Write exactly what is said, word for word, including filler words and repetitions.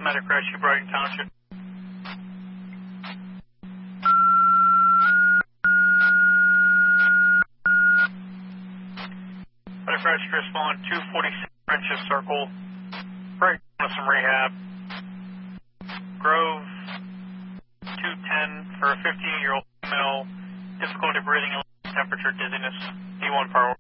Medic Rescue, Brighton Township. Medic Rescue respond two forty-six French's Circle. Brighton with some rehab. Grove two ten for a fifteen-year-old female. Difficulty breathing, temperature, dizziness. D one power.